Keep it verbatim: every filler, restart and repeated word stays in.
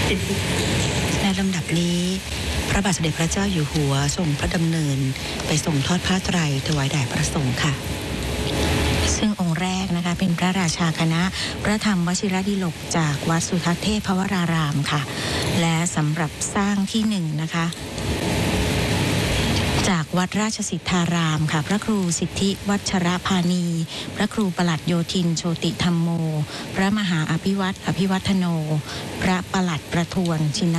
ในลำดับนี้พระบาทสมเด็จพระเจ้าอยู่หัวทรงพระดำเนินไปส่งทอดผ้าไตรถวายแด่พระสงฆ์ค่ะซึ่งองค์แรกนะคะเป็นพระราชาคณะพระธรรมวชิรดิลกจากวัดสุทัศน์เทพวรารามค่ะและสำหรับสร้างที่หนึ่งนะคะจากวัดราชสิทธารามค่ะพระครูสิทธิวัชรพานีพระครูปลัดโยธินโชติธรรมโมพระมหาอภิวัตรอภิวัฒโนพระปลัดประทวนชิน